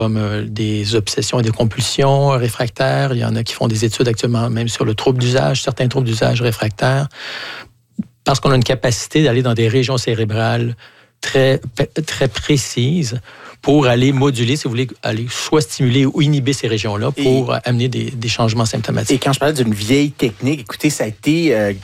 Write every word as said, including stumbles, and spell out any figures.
comme euh, des obsessions et des compulsions réfractaires. Il y en a qui font des études actuellement même sur le trouble d'usage, certains troubles d'usage réfractaires, parce qu'on a une capacité d'aller dans des régions cérébrales très, très précises pour aller moduler, si vous voulez, aller soit stimuler ou inhiber ces régions-là pour et, amener des, des changements symptomatiques. Et quand je parlais d'une vieille technique, écoutez, ça a été... Euh,